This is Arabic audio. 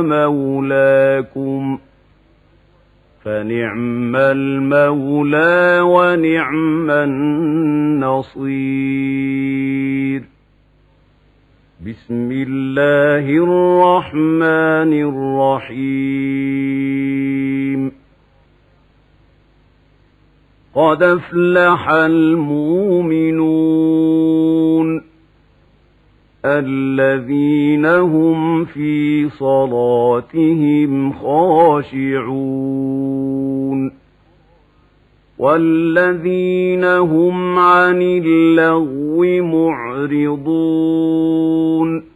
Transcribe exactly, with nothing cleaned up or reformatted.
مولاكم فنعم المولى ونعم النصير. بسم الله الرحمن الرحيم. قد أفلح المؤمنون الذين هم في صلاتهم خاشعون والذين هم عن اللغو معرضون